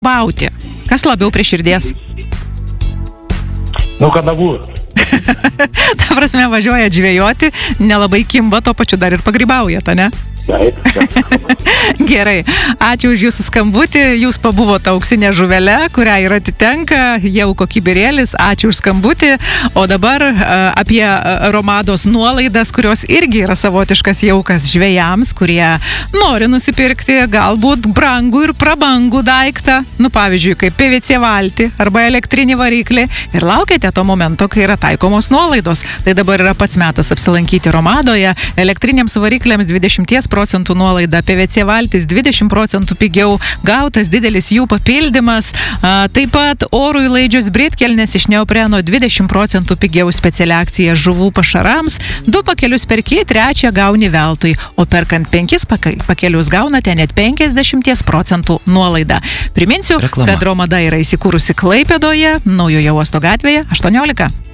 pagrybauti. Kas labiau prie širdies? Kanagų. Ta prasme, važiuoja žvejoti, nelabai kimba, to pačiu dar ir pagrybauja, ne? Taip. Gerai, ačiū už jūsų skambutį, jūs pabuvote auksinė žuvelė, kurią ir atitenka jauko kibirėlis, ačiū už skambutį, o dabar apie Romados nuolaidas, kurios irgi yra savotiškas jaukas žvejams, kurie nori nusipirkti galbūt brangų ir prabangų daiktą, pavyzdžiui, kaip PVC valtį arba elektrinį variklį ir laukiate to momento, kai yra taikomos nuolaidos. Tai dabar yra pats metas apsilankyti Romadoje, elektriniams varikliams 20% nuolaida, PVC valtis 20% pigiau, gautas didelis jų papildymas, taip pat orui laidžios britkelnės iš neopreno 20% pigiau, speciali akcija žuvų pašarams, 2 pakelius perki, 3 gauni veltui, o perkant 5 pakelius gaunate net 50% nuolaidą. Priminsiu, kad Romada yra įsikūrusi Klaipėdoje, Naujojo uosto gatvėje 18.